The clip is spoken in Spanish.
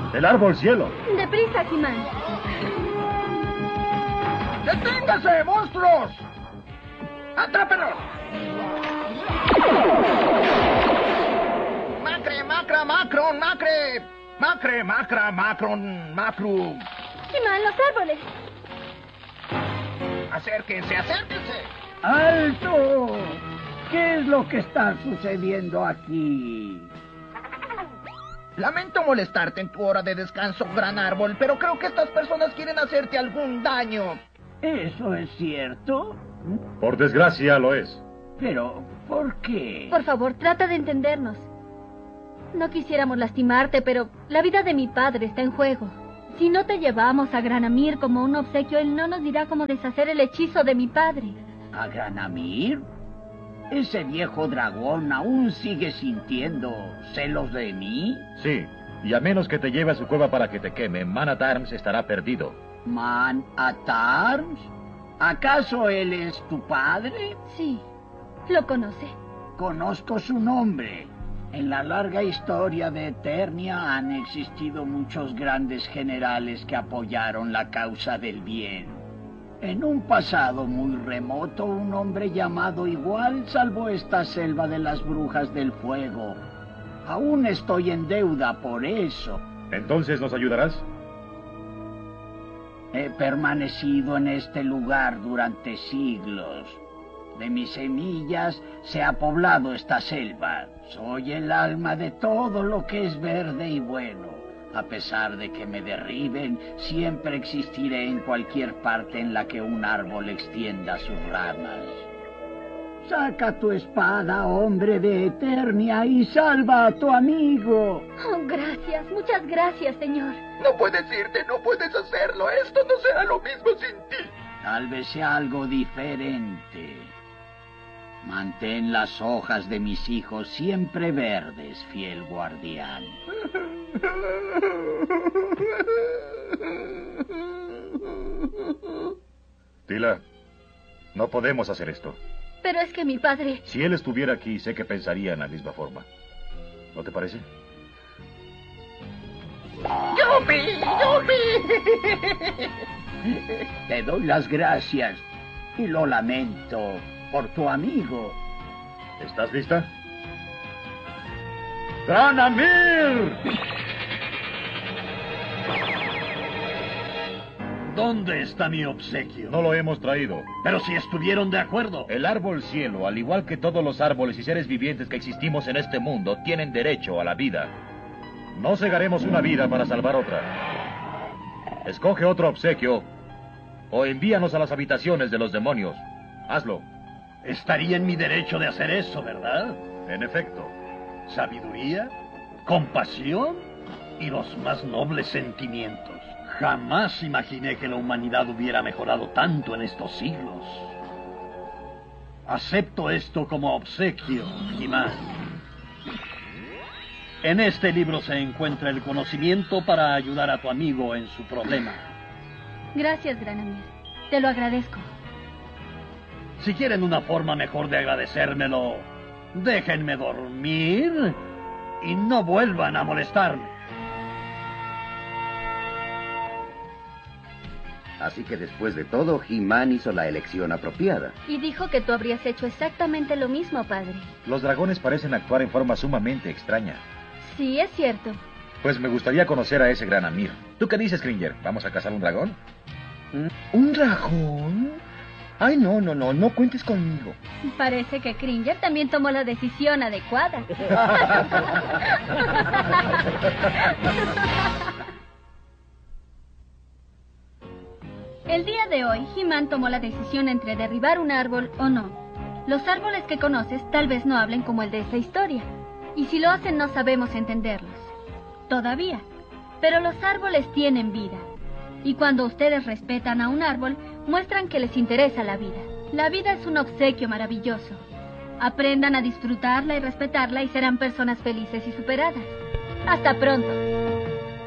¡El árbol cielo! ¡Deprisa, He-Man! ¡Deténganse, monstruos! ¡Atrápenlos! ¡Macre, macra, macron, macre! ¡Macre, macra, macron, macru! He-Man, los árboles. ¡Acérquense, acérquense! ¡Alto! ¿Qué es lo que está sucediendo aquí? Lamento molestarte en tu hora de descanso, gran árbol, pero creo que estas personas quieren hacerte algún daño. ¿Eso es cierto? Por desgracia lo es. Pero, ¿por qué? Por favor, trata de entendernos. No quisiéramos lastimarte, pero la vida de mi padre está en juego. Si no te llevamos a Granamir como un obsequio, él no nos dirá cómo deshacer el hechizo de mi padre. ¿A Granamir? ¿Ese viejo dragón aún sigue sintiendo celos de mí? Sí, y a menos que te lleve a su cueva para que te queme, Man at Arms estará perdido. ¿Man at Arms? ¿Acaso él es tu padre? Sí, lo conoce. Conozco su nombre. En la larga historia de Eternia han existido muchos grandes generales que apoyaron la causa del bien. En un pasado muy remoto, un hombre llamado igual salvó esta selva de las brujas del fuego. Aún estoy en deuda por eso. ¿Entonces nos ayudarás? He permanecido en este lugar durante siglos. De mis semillas se ha poblado esta selva. Soy el alma de todo lo que es verde y bueno. A pesar de que me derriben, siempre existiré en cualquier parte en la que un árbol extienda sus ramas. Saca tu espada, hombre de Eternia, y salva a tu amigo. Oh, gracias, muchas gracias, señor. No puedes irte, no puedes hacerlo. Esto no será lo mismo sin ti. Tal vez sea algo diferente. Mantén las hojas de mis hijos siempre verdes, fiel guardián. Tila, no podemos hacer esto. Pero es que mi padre... Si él estuviera aquí, sé que pensaría en la misma forma. ¿No te parece? ¡Yupi! ¡Yupi! Te doy las gracias y lo lamento por tu amigo. ¿Estás lista? ¡Granamir! ¿Dónde está mi obsequio? No lo hemos traído. Pero si estuvieron de acuerdo. El árbol cielo, al igual que todos los árboles y seres vivientes que existimos en este mundo, tienen derecho a la vida. No cegaremos una vida para salvar otra. Escoge otro obsequio o envíanos a las habitaciones de los demonios. Hazlo. Estaría en mi derecho de hacer eso, ¿verdad? En efecto. Sabiduría, compasión y los más nobles sentimientos. Jamás imaginé que la humanidad hubiera mejorado tanto en estos siglos. Acepto esto como obsequio, He-Man. En este libro se encuentra el conocimiento para ayudar a tu amigo en su problema. Gracias, Granamir. Te lo agradezco. Si quieren una forma mejor de agradecérmelo, déjenme dormir y no vuelvan a molestarme. Así que después de todo, He-Man hizo la elección apropiada. Y dijo que tú habrías hecho exactamente lo mismo, padre. Los dragones parecen actuar en forma sumamente extraña. Sí, es cierto. Pues me gustaría conocer a ese Granamir. ¿Tú qué dices, Cringer? ¿Vamos a cazar un dragón? ¿Un dragón? Ay, no cuentes conmigo. Parece que Cringer también tomó la decisión adecuada. El día de hoy, He-Man tomó la decisión entre derribar un árbol o no. Los árboles que conoces tal vez no hablen como el de esta historia. Y si lo hacen, no sabemos entenderlos. Todavía. Pero los árboles tienen vida. Y cuando ustedes respetan a un árbol, muestran que les interesa la vida. La vida es un obsequio maravilloso. Aprendan a disfrutarla y respetarla y serán personas felices y superadas. Hasta pronto.